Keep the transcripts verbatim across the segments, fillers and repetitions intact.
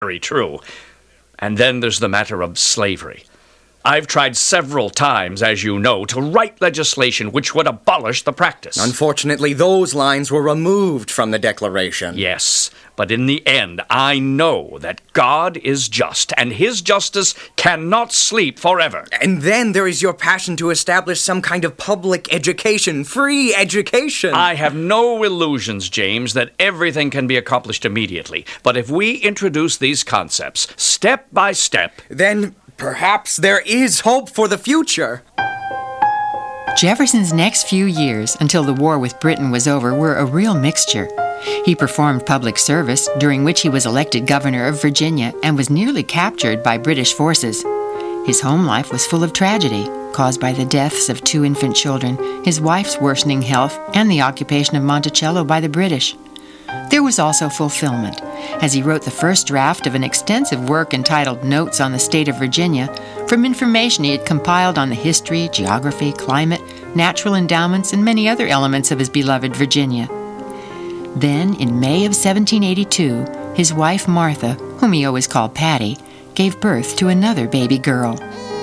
very true. And then there's the matter of slavery. I've tried several times, as you know, to write legislation which would abolish the practice. Unfortunately, those lines were removed from the Declaration. Yes, but in the end, I know that God is just, and his justice cannot sleep forever. And then there is your passion to establish some kind of public education, free education. I have no illusions, James, that everything can be accomplished immediately. But if we introduce these concepts, step by step... Then... perhaps there is hope for the future. Jefferson's next few years, until the war with Britain was over, were a real mixture. He performed public service, during which he was elected governor of Virginia and was nearly captured by British forces. His home life was full of tragedy, caused by the deaths of two infant children, his wife's worsening health, and the occupation of Monticello by the British. There was also fulfillment, as he wrote the first draft of an extensive work entitled Notes on the State of Virginia, from information he had compiled on the history, geography, climate, natural endowments, and many other elements of his beloved Virginia. Then, in May of seventeen eighty-two, his wife Martha, whom he always called Patty, gave birth to another baby girl.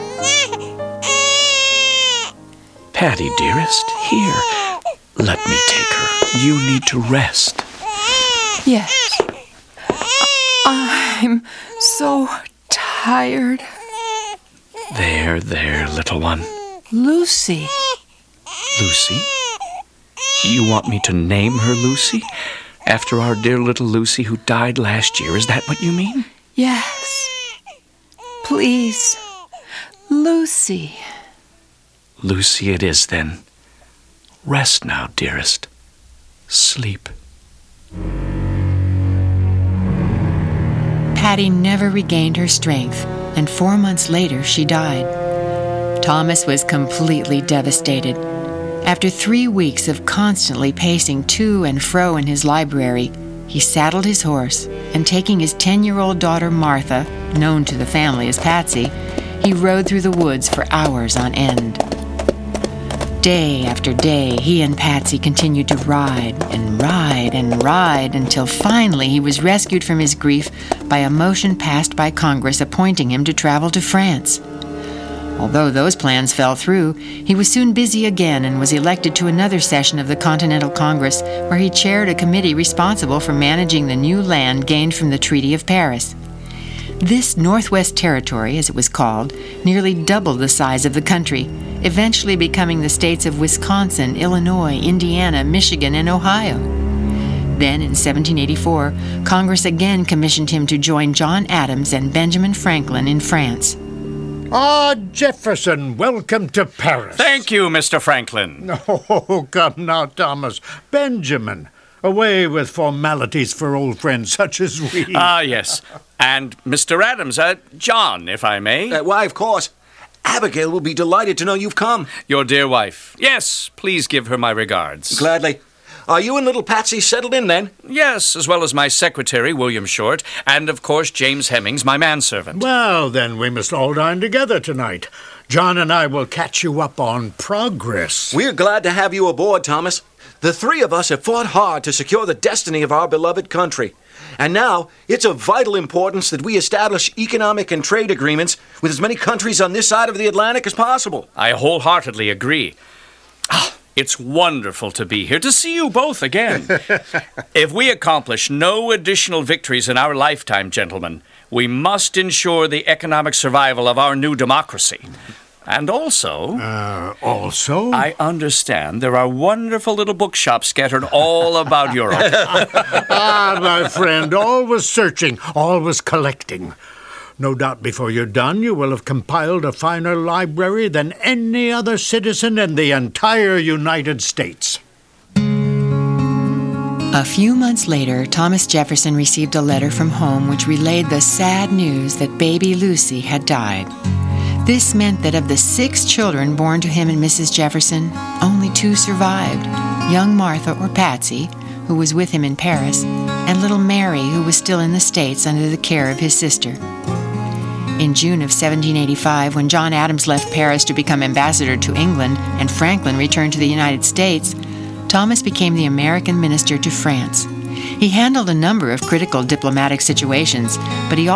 Patty, dearest, here. Let me take her. You need to rest. Yes. I'm so tired. There, there, little one. Lucy. Lucy? You want me to name her Lucy? After our dear little Lucy who died last year, is that what you mean? Yes. Please. Lucy. Lucy it is, then. Rest now, dearest. Sleep. Patty never regained her strength, and four months later she died. Thomas was completely devastated. After three weeks of constantly pacing to and fro in his library, he saddled his horse, and taking his ten-year-old daughter Martha, known to the family as Patsy, he rode through the woods for hours on end. Day after day, he and Patsy continued to ride and ride and ride until finally he was rescued from his grief by a motion passed by Congress appointing him to travel to France. Although those plans fell through, he was soon busy again and was elected to another session of the Continental Congress, where he chaired a committee responsible for managing the new land gained from the Treaty of Paris. This Northwest Territory, as it was called, nearly doubled the size of the country, eventually becoming the states of Wisconsin, Illinois, Indiana, Michigan, and Ohio. Then, in seventeen eighty-four, Congress again commissioned him to join John Adams and Benjamin Franklin in France. Ah, Jefferson, welcome to Paris. Thank you, Mister Franklin. Oh, come now, Thomas. Benjamin. Away with formalities for old friends such as we. Ah, yes. And Mister Adams, uh, John, if I may. Uh, why, of course. Abigail will be delighted to know you've come. Your dear wife. Yes, please give her my regards. Gladly. Are you and little Patsy settled in, then? Yes, as well as my secretary, William Short, and, of course, James Hemmings, my manservant. Well, then we must all dine together tonight. John and I will catch you up on progress. We're glad to have you aboard, Thomas. The three of us have fought hard to secure the destiny of our beloved country. And now, it's of vital importance that we establish economic and trade agreements with as many countries on this side of the Atlantic as possible. I wholeheartedly agree. Ah, it's wonderful to be here, to see you both again. If we accomplish no additional victories in our lifetime, gentlemen, we must ensure the economic survival of our new democracy. And also... Uh, also? I understand there are wonderful little bookshops scattered all about Europe. Ah, my friend, always searching, always collecting. No doubt before you're done, you will have compiled a finer library than any other citizen in the entire United States. A few months later, Thomas Jefferson received a letter from home which relayed the sad news that baby Lucy had died. This meant that of the six children born to him and Missus Jefferson, only two survived, young Martha or Patsy, who was with him in Paris, and little Mary, who was still in the States under the care of his sister. In June of seventeen eighty-five, when John Adams left Paris to become ambassador to England and Franklin returned to the United States, Thomas became the American minister to France. He handled a number of critical diplomatic situations, but he